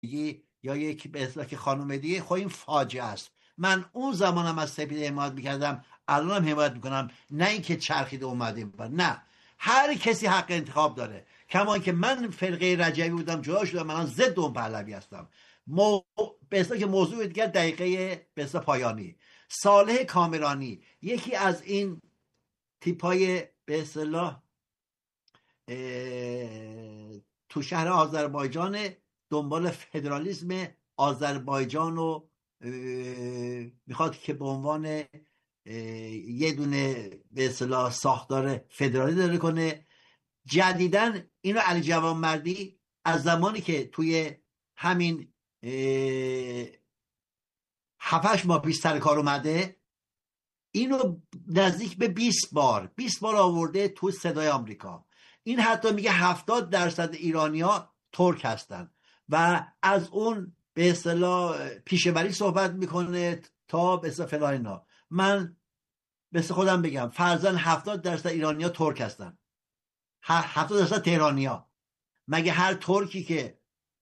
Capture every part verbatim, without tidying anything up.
یا یکی به اصطلاح که خانم دیگه، خب این فاجعه است. من اون زمانم از سپیده حمایت میکردم، الانم حمایت میکنم، نه اینکه چرخیده اومدیم. نه، هر کسی حق انتخاب داره. کما که من فرقه رجبی بودم جدا شدم، من ضد اون پهلوی هستم. مو... به اصطلاح که موضوع دیگر دقیقه به اصطلاح پایانی. صالح کامرانی یکی از این تیپای به اصطلاح تو شهر آذربایجان دنبال فدرالیسم آذربایجان رو میخواد که به عنوان یه دونه به اصطلاح ساختار فدرالی داره کنه. جدیدن اینو علی جوانمردی از زمانی که توی همین هفتش ماه پیش سر کار اومده، اینو نزدیک به بیست بار بیست بار آورده تو صدای آمریکا. این حتی میگه هفتاد درصد ایرانیا ترک هستن و از اون به اصطلاح پیشه‌وری صحبت میکنه تا به اصطلاح فلان اینا. من مثل خودم بگم فرضاً هفتاد درصد ایرانیا ترک هستن، هفتاد درصد تهرانیا. مگه هر ترکی که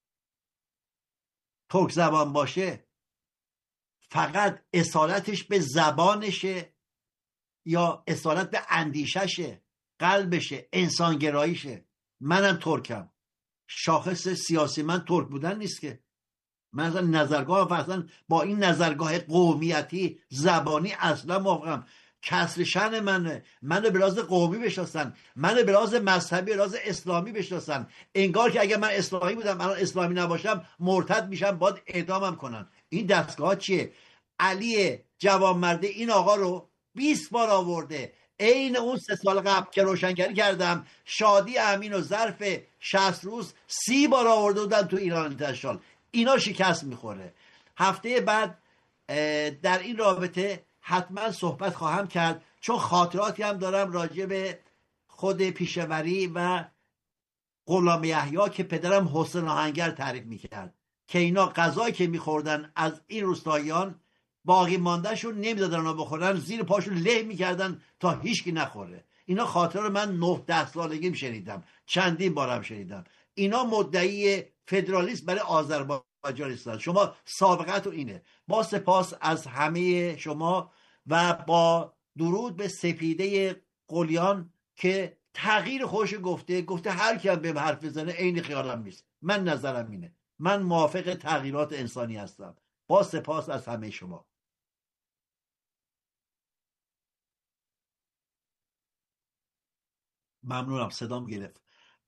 ترک زبان باشه فقط اصالتش به زبانشه یا اصالت به اندیششه، قلبشه، انسانگراییشه؟ منم ترکم، شاخص سیاسی من ترک بودن نیست که. من اصلا نظرگاه فرضاً با این نظرگاه قومیتی زبانی اصلا موافقم. کسر شأن منه، منو به لحاظ قومی بشناسن، منو به لحاظ مذهبی، به لحاظ اسلامی بشناسن. انگار که اگر من اسلامی بودم الان اسلامی نباشم مرتد میشم، باید اعدامم کنن. این دستگاه چیه؟ علی جوانمرد این آقا رو بیست بار آورده، عین اون سه سال قبل که روشنگری کردم شادی امین و ظرف شصت روز سی بار آورده بودن تو ایران انتشال. اینا شکست میخوره. هفته بعد در این رابطه حتما صحبت خواهم کرد، چون خاطراتی هم دارم راجع به خود پیشوری و غلام یحیی که پدرم حسین آهنگر تعریف میکرد که اینا غذایی که میخوردن از این روستاییان باقی ماندهشون نمیدادن رو بخورن، زیر پاشون له میکردن تا هیچکی نخوره. اینا خاطر رو من نه ده سالگیم شنیدم، چندین بارم شنیدم. اینا مدعی فدرالیسم برای آذربایجان هستن. شما سابقتون اینه. با سپاس از همه شما و با درود به سپیده قلیان که تغییر خوش گفته گفته هر کی هم به حرف بزنه عین خیالم نیست. من نظرم اینه، من موافق تغییرات انسانی هستم. با سپاس از همه شما. ممنونم، صدام گرفت.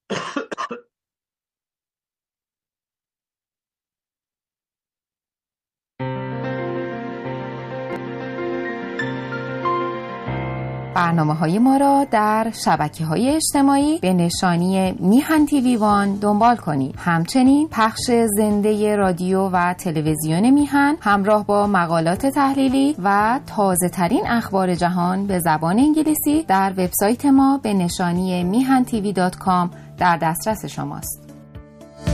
برنامه‌های ما را در شبکه‌های اجتماعی به نشانی میهن تیوی وان دنبال کنید. همچنین پخش زنده رادیو و تلویزیون میهن همراه با مقالات تحلیلی و تازه‌ترین اخبار جهان به زبان انگلیسی در وبسایت ما به نشانی میهن تیوی دات کام در دسترس شماست.